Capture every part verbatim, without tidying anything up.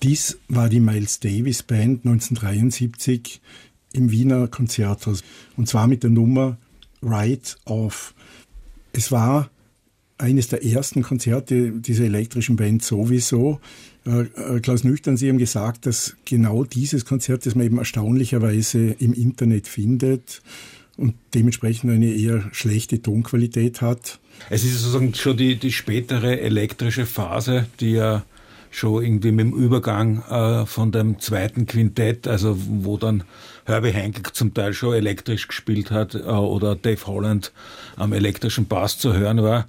Dies war die Miles Davis Band neunzehnhundertdreiundsiebzig im Wiener Konzerthaus. Und zwar mit der Nummer Right Off. Es war eines der ersten Konzerte dieser elektrischen Band sowieso. Äh, Klaus Nüchtern, Sie haben gesagt, dass genau dieses Konzert, das man eben erstaunlicherweise im Internet findet und dementsprechend eine eher schlechte Tonqualität hat. Es ist sozusagen schon die, die spätere elektrische Phase, die ja schon irgendwie mit dem Übergang äh, von dem zweiten Quintett, also wo dann Herbie Hancock zum Teil schon elektrisch gespielt hat äh, oder Dave Holland am elektrischen Bass zu hören war.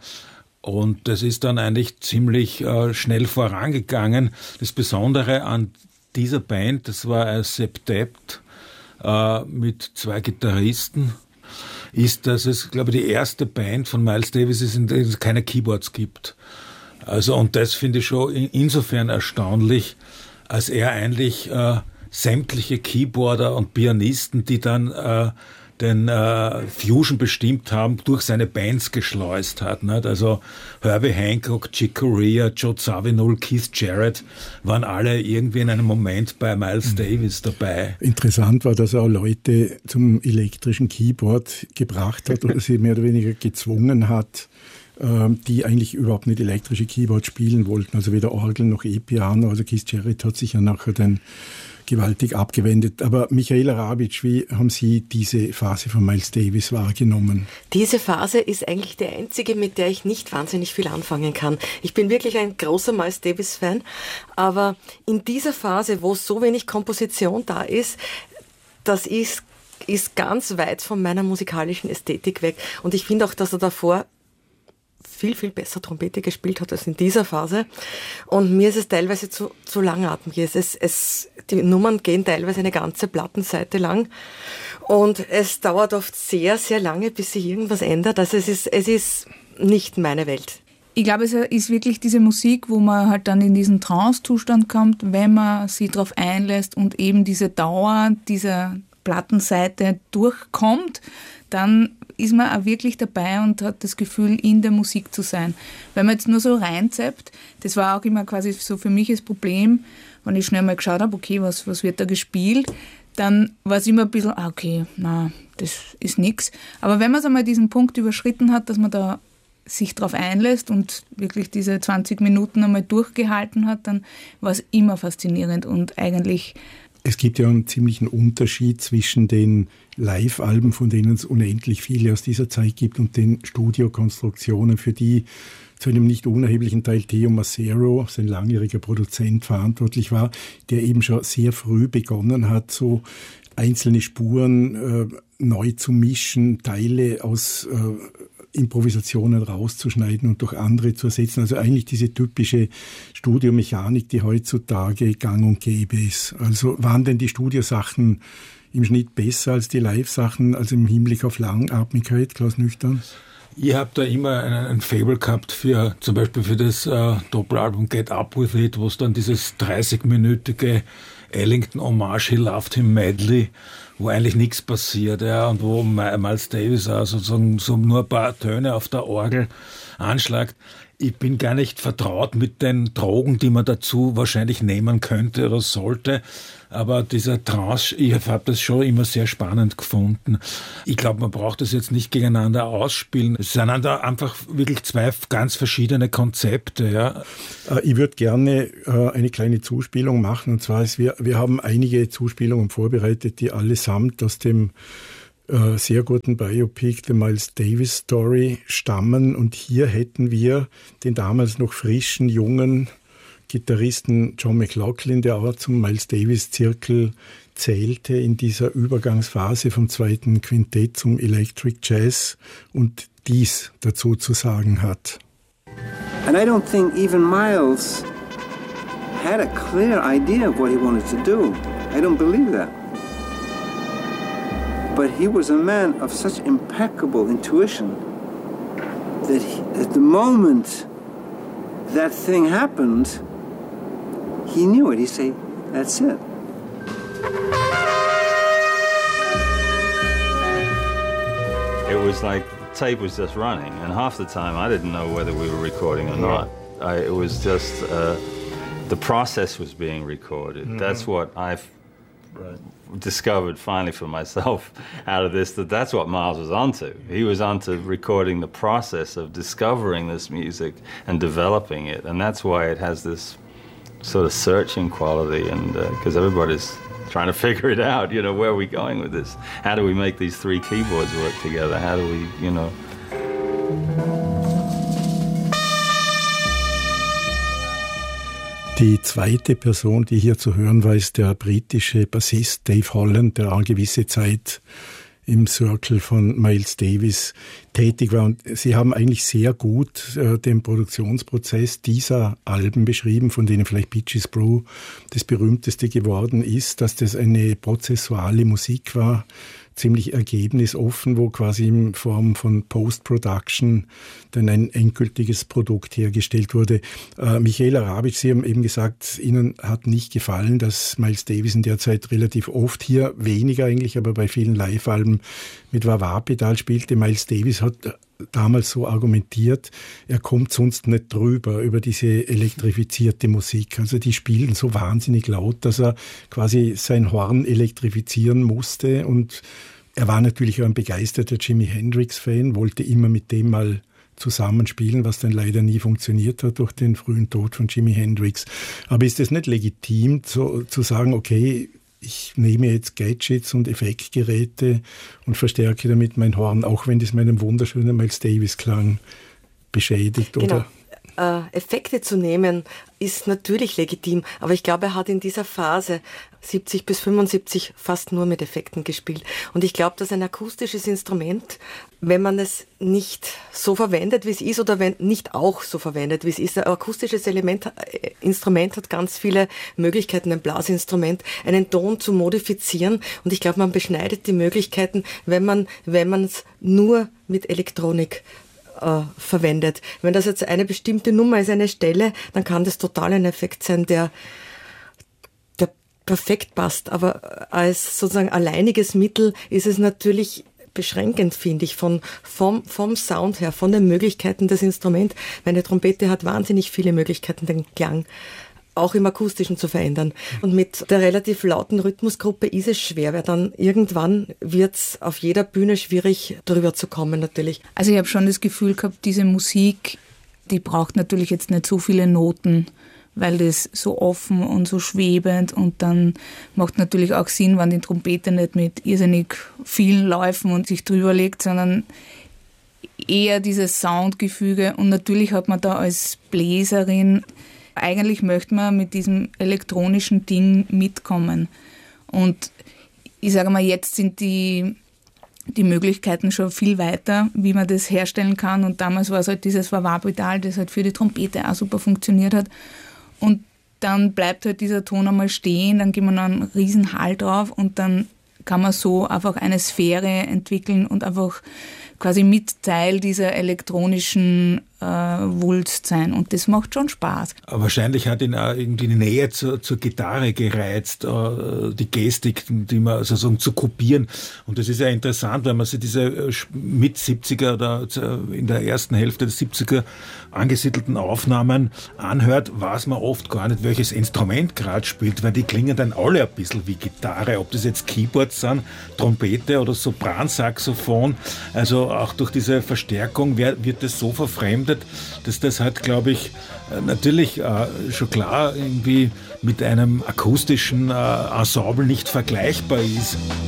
Und das ist dann eigentlich ziemlich äh, schnell vorangegangen. Das Besondere an dieser Band, das war ein Septett äh, mit zwei Gitarristen, ist, dass es, glaube ich, die erste Band von Miles Davis ist, in der es keine Keyboards gibt. Also, und das finde ich schon insofern erstaunlich, als er eigentlich äh, sämtliche Keyboarder und Pianisten, die dann äh, den äh, Fusion bestimmt haben, durch seine Bands geschleust hat. Nicht? Also Herbie Hancock, Chick Corea, Joe Zawinul, Keith Jarrett waren alle irgendwie in einem Moment bei Miles mhm. Davis dabei. Interessant war, dass er auch Leute zum elektrischen Keyboard gebracht hat oder sie mehr oder weniger gezwungen hat, die eigentlich überhaupt nicht elektrische Keyboard spielen wollten, also weder Orgel noch E-Piano. Also Keith Jarrett hat sich ja nachher dann gewaltig abgewendet. Aber Michaela Rabitsch, wie haben Sie diese Phase von Miles Davis wahrgenommen? Diese Phase ist eigentlich die einzige, mit der ich nicht wahnsinnig viel anfangen kann. Ich bin wirklich ein großer Miles Davis-Fan, aber in dieser Phase, wo so wenig Komposition da ist, das ist, ist ganz weit von meiner musikalischen Ästhetik weg. Und ich finde auch, dass er davor viel, viel besser Trompete gespielt hat als in dieser Phase. Und mir ist es teilweise zu, zu langatmig. Es, es, es, die Nummern gehen teilweise eine ganze Plattenseite lang. Und es dauert oft sehr, sehr lange, bis sich irgendwas ändert. Also es ist, es ist nicht meine Welt. Ich glaube, es ist wirklich diese Musik, wo man halt dann in diesen Trance-Zustand kommt, wenn man sich darauf einlässt und eben diese Dauer dieser Plattenseite durchkommt, dann ist man auch wirklich dabei und hat das Gefühl, in der Musik zu sein. Wenn man jetzt nur so reinzappt, das war auch immer quasi so für mich das Problem, wenn ich schnell mal geschaut habe, okay, was, was wird da gespielt, dann war es immer ein bisschen, ah, okay, na, das ist nix. Aber wenn man so mal diesen Punkt überschritten hat, dass man da sich darauf einlässt und wirklich diese zwanzig Minuten einmal durchgehalten hat, dann war es immer faszinierend und eigentlich... Es gibt ja einen ziemlichen Unterschied zwischen den Live-Alben, von denen es unendlich viele aus dieser Zeit gibt, und den Studiokonstruktionen, für die zu einem nicht unerheblichen Teil Theo Macero, sein langjähriger Produzent, verantwortlich war, der eben schon sehr früh begonnen hat, so einzelne Spuren äh, neu zu mischen, Teile aus äh, Improvisationen rauszuschneiden und durch andere zu ersetzen. Also eigentlich diese typische Studiomechanik, die heutzutage gang und gäbe ist. Also waren denn die Studiosachen im Schnitt besser als die Live-Sachen, also im Hinblick auf Langatmigkeit, Klaus Nüchtern? Ich habe da immer einen, einen Faible gehabt für zum Beispiel für das äh, Doppelalbum Get Up With It, wo es dann dieses dreißig-minütige Ellington-Hommage, He Loved Him Madly, wo eigentlich nichts passiert, ja, und wo Miles Davis auch sozusagen so nur ein paar Töne auf der Orgel anschlagt. Ich bin gar nicht vertraut mit den Drogen, die man dazu wahrscheinlich nehmen könnte oder sollte, aber dieser Trance, ich habe das schon immer sehr spannend gefunden. Ich glaube, man braucht das jetzt nicht gegeneinander ausspielen. Es sind einfach wirklich zwei ganz verschiedene Konzepte. Ja. Ich würde gerne eine kleine Zuspielung machen, und zwar ist, wir, wir haben einige Zuspielungen vorbereitet, die allesamt aus dem äh, sehr guten Biopic The Miles Davis Story stammen, und hier hätten wir den damals noch frischen, jungen Gitarristen John McLaughlin, der auch zum Miles Davis Zirkel zählte in dieser Übergangsphase vom zweiten Quintett zum Electric Jazz, und dies dazu zu sagen hat. And I don't think even Miles had a clear idea of what he wanted to do. I don't believe that. But he was a man of such impeccable intuition that he, at the moment that thing happened, he knew it. He said, that's it. It was like the tape was just running, and half the time I didn't know whether we were recording or not. I, it was just uh, the process was being recorded. Mm-hmm. That's what I've right. discovered finally for myself out of this, that that's what Miles was onto. He was onto recording the process of discovering this music and developing it, and that's why it has this sort of searching quality, and because uh, everybody's trying to figure it out, you know, where are we going with this? How do we make these three keyboards work together? How do we, you know... Die zweite Person, die hier zu hören war, ist der britische Bassist Dave Holland, der eine gewisse Zeit im Circle von Miles Davis tätig war. Und Sie haben eigentlich sehr gut äh, den Produktionsprozess dieser Alben beschrieben, von denen vielleicht Bitches Brew das berühmteste geworden ist, dass das eine prozessuale Musik war, ziemlich ergebnisoffen, wo quasi in Form von Post-Production dann ein endgültiges Produkt hergestellt wurde. Äh, Michael Arabitsch, Sie haben eben gesagt, Ihnen hat nicht gefallen, dass Miles Davis in der Zeit relativ oft, hier weniger eigentlich, aber bei vielen Live-Alben mit Wah-Wah-Pedal spielte. Miles Davis hat damals so argumentiert, er kommt sonst nicht drüber, über diese elektrifizierte Musik. Also die spielen so wahnsinnig laut, dass er quasi sein Horn elektrifizieren musste, und er war natürlich auch ein begeisterter Jimi Hendrix-Fan, wollte immer mit dem mal zusammenspielen, was dann leider nie funktioniert hat durch den frühen Tod von Jimi Hendrix. Aber ist es nicht legitim zu, zu sagen, okay, ich nehme jetzt Gadgets und Effektgeräte und verstärke damit mein Horn, auch wenn das meinen wunderschönen Miles Davis-Klang beschädigt, genau. Oder? Äh, Effekte zu nehmen ist natürlich legitim, aber ich glaube, er hat in dieser Phase siebzig bis fünfundsiebzig fast nur mit Effekten gespielt. Und ich glaube, dass ein akustisches Instrument, wenn man es nicht so verwendet, wie es ist, oder wenn nicht auch so verwendet, wie es ist, ein akustisches Element, äh, Instrument hat ganz viele Möglichkeiten, ein Blasinstrument, einen Ton zu modifizieren. Und ich glaube, man beschneidet die Möglichkeiten, wenn man, wenn man es nur mit Elektronik äh, verwendet. Wenn das jetzt eine bestimmte Nummer ist, eine Stelle, dann kann das total ein Effekt sein, der perfekt passt, aber als sozusagen alleiniges Mittel ist es natürlich beschränkend, finde ich, von, vom, vom Sound her, von den Möglichkeiten des Instruments. Meine Trompete hat wahnsinnig viele Möglichkeiten, den Klang auch im Akustischen zu verändern. Und mit der relativ lauten Rhythmusgruppe ist es schwer, weil dann irgendwann wird es auf jeder Bühne schwierig, drüber zu kommen natürlich. Also ich habe schon das Gefühl gehabt, diese Musik, die braucht natürlich jetzt nicht so viele Noten, weil das so offen und so schwebend, und dann macht natürlich auch Sinn, wenn die Trompete nicht mit irrsinnig vielen Läufen und sich drüber legt, sondern eher dieses Soundgefüge. Und natürlich hat man da als Bläserin, eigentlich möchte man mit diesem elektronischen Ding mitkommen. Und ich sage mal, jetzt sind die, die Möglichkeiten schon viel weiter, wie man das herstellen kann. Und damals war es halt dieses Wah-Wah-Pedal, das halt für die Trompete auch super funktioniert hat. Und dann bleibt halt dieser Ton einmal stehen, dann gibt man einen riesen Hall drauf, und dann kann man so einfach eine Sphäre entwickeln und einfach quasi mit Teil dieser elektronischen äh, Wulst sein. Und das macht schon Spaß. Aber wahrscheinlich hat ihn auch irgendwie die Nähe zur, zur Gitarre gereizt, äh, die Gestik, die man sozusagen zu kopieren. Und das ist ja interessant, wenn man sich diese Mit-siebziger oder in der ersten Hälfte der siebziger angesiedelten Aufnahmen anhört, weiß man oft gar nicht, welches Instrument gerade spielt, weil die klingen dann alle ein bisschen wie Gitarre, ob das jetzt Keyboards sind, Trompete oder Sopransaxophon. Also auch durch diese Verstärkung wird das so verfremdet, dass das halt, glaube ich, natürlich äh, schon klar irgendwie mit einem akustischen äh, Ensemble nicht vergleichbar ist.